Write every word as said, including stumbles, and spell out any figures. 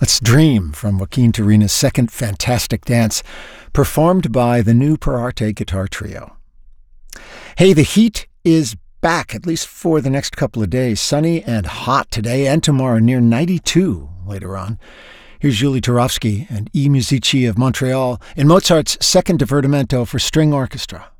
Let's Dream from Joaquin Turina's second Fantastic Dance, performed by the new Per Arte Guitar Trio. Hey, the heat is back, at least for the next couple of days. Sunny and hot today and tomorrow, near ninety-two later on. Here's Julie Turovsky and I Musici of Montreal in Mozart's second Divertimento for string orchestra.